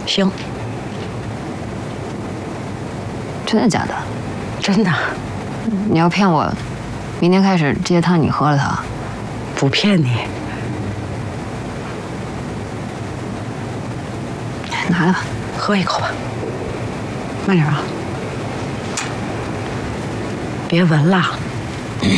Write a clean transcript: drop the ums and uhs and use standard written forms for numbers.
行。 真的假的？ 真的。 你要骗我，明天开始这些汤你喝了它。 不骗你。 拿来吧， 喝一口吧。慢点啊，别闻了。